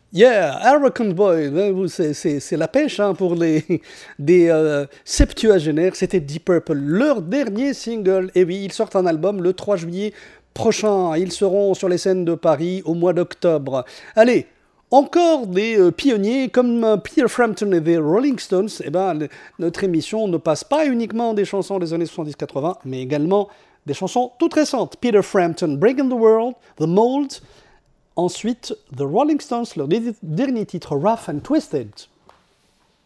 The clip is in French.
Yeah, American Boy, c'est la pêche hein, pour des septuagénaires. C'était Deep Purple, leur dernier single. Et oui, ils sortent un album le 3 juillet prochain. Ils seront sur les scènes de Paris au mois d'octobre. Allez, encore des pionniers comme Peter Frampton et des Rolling Stones. Eh ben, notre émission ne passe pas uniquement des chansons des années 70-80, mais également des chansons toutes récentes. Peter Frampton, Breaking the World, The Mold. Ensuite, The Rolling Stones, leur dernier titre, Rough and Twisted.